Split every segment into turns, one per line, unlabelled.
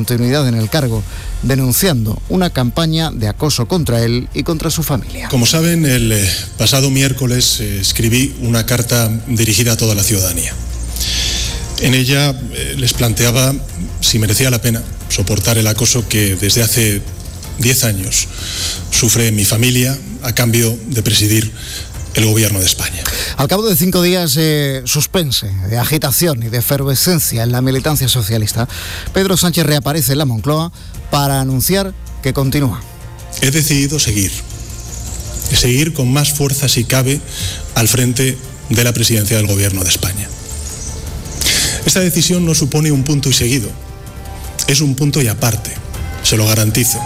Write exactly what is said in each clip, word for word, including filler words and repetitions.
continuidad en el cargo, denunciando una campaña de acoso contra él y contra su familia.
Como saben, el eh, pasado miércoles eh, escribí una carta dirigida a toda la ciudadanía. En ella eh, les planteaba si merecía la pena soportar el acoso que desde hace diez años sufre mi familia a cambio de presidir el gobierno de España.
Al cabo de cinco días de suspense, de agitación y de efervescencia en la militancia socialista, Pedro Sánchez reaparece en la Moncloa para anunciar que continúa.
He decidido seguir, seguir con más fuerza si cabe al frente de la presidencia del gobierno de España. Esta decisión no supone un punto y seguido, es un punto y aparte, se lo garantizo.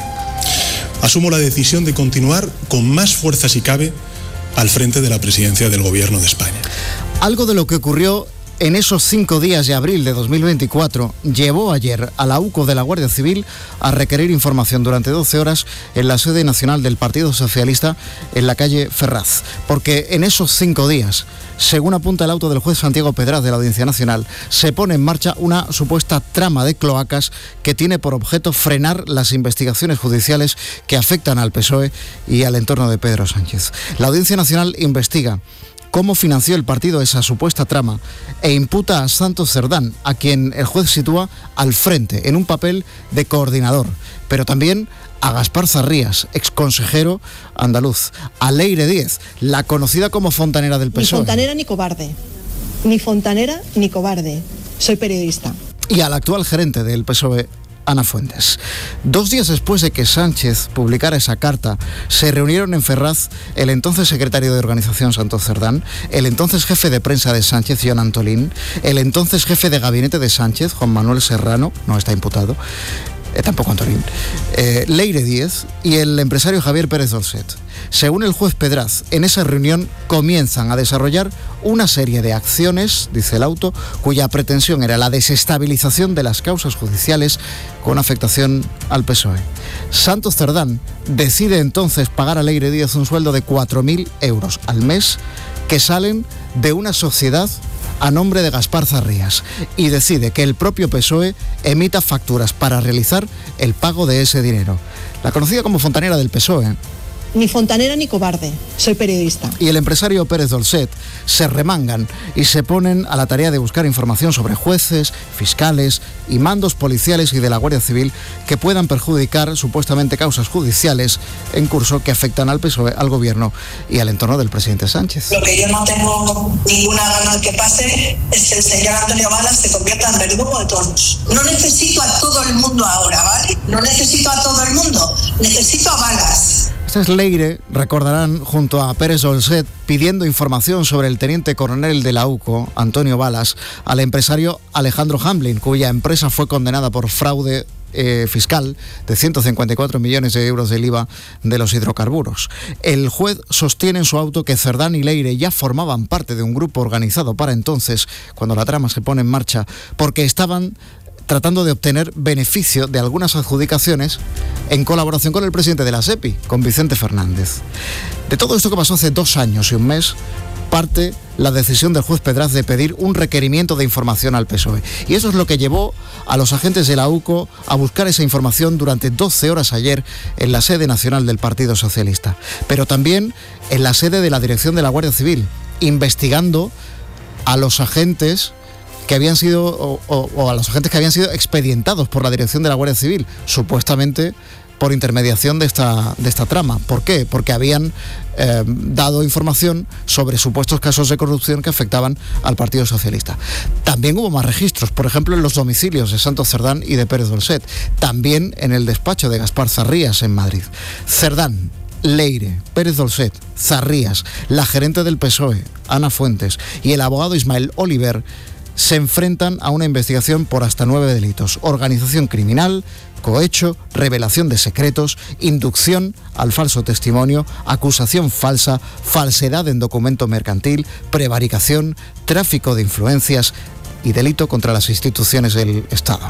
Asumo la decisión de continuar con más fuerza si cabe al frente de la presidencia del gobierno de España.
Algo de lo que ocurrió en esos cinco días de abril de dos mil veinticuatro llevó ayer a la U C O de la Guardia Civil a requerir información durante doce horas en la sede nacional del Partido Socialista en la calle Ferraz, porque en esos cinco días, según apunta el auto del juez Santiago Pedraz de la Audiencia Nacional, se pone en marcha una supuesta trama de cloacas que tiene por objeto frenar las investigaciones judiciales que afectan al P S O E y al entorno de Pedro Sánchez. La Audiencia Nacional investiga cómo financió el partido esa supuesta trama e imputa a Santos Cerdán, a quien el juez sitúa al frente en un papel de coordinador, pero también a Gaspar Zarrías, exconsejero andaluz, a Leire Díez, la conocida como fontanera del P S O E.
Ni fontanera ni cobarde, ni fontanera ni cobarde, soy periodista.
Y al actual gerente del P S O E, Ana Fuentes. Dos días después de que Sánchez publicara esa carta, se reunieron en Ferraz el entonces secretario de Organización Santos Cerdán, el entonces jefe de prensa de Sánchez, John Antolín, el entonces jefe de gabinete de Sánchez, Juan Manuel Serrano, no está imputado, eh, tampoco Antolín, eh, Leire Díez y el empresario Javier Pérez Dolcet. Según el juez Pedraz, en esa reunión comienzan a desarrollar una serie de acciones, dice el auto, cuya pretensión era la desestabilización de las causas judiciales con afectación al P S O E. Santos Cerdán decide entonces pagar a Leire Díez un sueldo de cuatro mil euros al mes que salen de una sociedad a nombre de Gaspar Zarrías y decide que el propio P S O E emita facturas para realizar el pago de ese dinero. La conocida como fontanera del P S O E,
Ni fontanera ni cobarde, soy periodista.
y el empresario Pérez Dolcet se remangan y se ponen a la tarea de buscar información sobre jueces, fiscales y mandos policiales y de la Guardia Civil que puedan perjudicar supuestamente causas judiciales en curso que afectan al P S O E, al gobierno y al entorno del presidente Sánchez.
Lo que yo no tengo ninguna gana de que pase es que el señor Antonio Balas se convierta en verdugo de todos. No necesito a todo el mundo ahora, ¿vale? No necesito a todo el mundo, necesito a Balas.
Esta es Leire, recordarán, junto a Pérez Dolcet, pidiendo información sobre el teniente coronel de la U C O, Antonio Balas, al empresario Alejandro Hamblin, cuya empresa fue condenada por fraude eh, fiscal de ciento cincuenta y cuatro millones de euros del I V A de los hidrocarburos. El juez sostiene en su auto que Cerdán y Leire ya formaban parte de un grupo organizado para entonces, cuando la trama se pone en marcha, porque estaban tratando de obtener beneficio de algunas adjudicaciones en colaboración con el presidente de la SEPI, con Vicente Fernández. De todo esto que pasó hace dos años y un mes, parte la decisión del juez Pedraz de pedir un requerimiento de información al P S O E. Y eso es lo que llevó a los agentes de la U C O a buscar esa información durante doce horas ayer en la sede nacional del Partido Socialista, pero también en la sede de la Dirección de la Guardia Civil, investigando a los agentes que habían sido o, o, o a los agentes que habían sido expedientados por la Dirección de la Guardia Civil, supuestamente por intermediación de esta, de esta trama. ¿Por qué? Porque habían eh, dado información sobre supuestos casos de corrupción que afectaban al Partido Socialista. También hubo más registros, por ejemplo, en los domicilios de Santos Cerdán y de Pérez Dolcet. También en el despacho de Gaspar Zarrías en Madrid. Cerdán, Leire, Pérez Dolcet, Zarrías, la gerente del P S O E, Ana Fuentes, y el abogado Ismael Oliver se enfrentan a una investigación por hasta nueve delitos: organización criminal, cohecho, revelación de secretos, inducción al falso testimonio, acusación falsa, falsedad en documento mercantil, prevaricación, tráfico de influencias y delito contra las instituciones del Estado.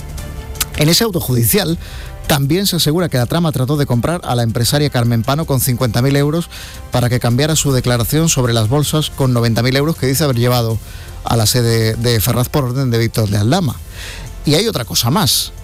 En ese auto judicial también se asegura que la trama trató de comprar a la empresaria Carmen Pano con cincuenta mil euros para que cambiara su declaración sobre las bolsas con noventa mil euros que dice haber llevado a la sede de Ferraz por orden de Víctor de Aldama. Y hay otra cosa más.